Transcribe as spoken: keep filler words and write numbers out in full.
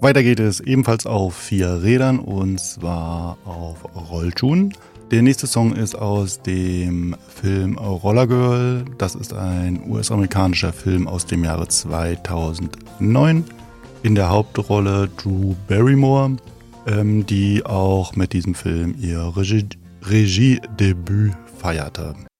Weiter geht es ebenfalls auf vier Rädern und zwar auf Rollschuhen. Der nächste Song ist aus dem Film Roller Girl. Das ist ein U S-amerikanischer Film aus dem Jahre zweitausendneun. In der Hauptrolle Drew Barrymore, ähm, die auch mit diesem Film ihr Regie- Regiedebüt feierte.